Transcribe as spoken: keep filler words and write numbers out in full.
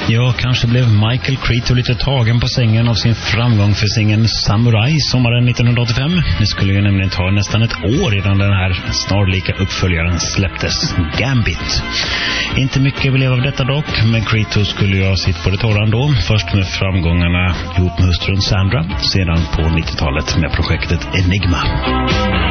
Ja, kanske blev Michael Cretu lite tagen på sängen av sin framgång för singeln Samurai sommaren nittonhundraåttiofem. Det skulle ju nämligen ta nästan ett år innan den här snarlika uppföljaren släpptes, Gambit. Inte mycket blev av detta dock, men Cretu skulle ju ha sitt på det torra ändå. Först med framgångarna ihop med hustrun Sandra, sedan på nittiotalet med projektet Enigma.